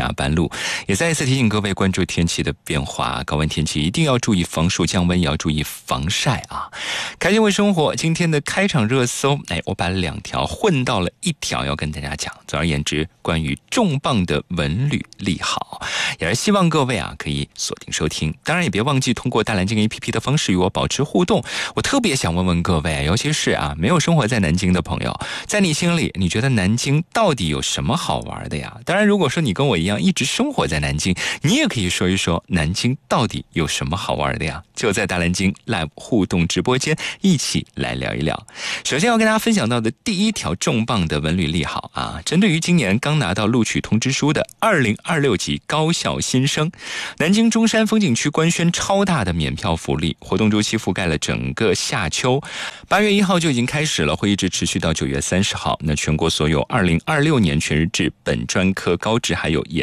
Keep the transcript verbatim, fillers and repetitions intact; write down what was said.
下班路。也再一次提醒各位关注天气的变化，高温天气一定要注意防暑降温，也要注意防晒啊！开心为生活，今天的开场热搜，哎，我把两条混到了一条，要跟大家讲。总而言之，关于重磅的文旅利好，也是希望各位啊可以锁定收听。当然也别忘记通过大蓝鲸 A P P 的方式与我保持互动。我特别想问问各位，尤其是啊没有生活在南京的朋友，在你心里，你觉得南京到底有什么好玩的呀？当然，如果说你跟我一样一直生活在南京，你也可以说一说南京到底有什么好玩的呀？就在大蓝鲸 Live 互动直播间一起来聊一聊。首先要跟大家分享到的第一条重磅的文旅利好啊，针对于今年刚拿到录取通知书的二零二六级高校新生，南京中山风景区官宣超大的免票福利，活动周期覆盖了整个夏秋，八月一号就已经开始了，会一直持续到九月三十号。那全国所有二零二六年全日制本专科高职还有研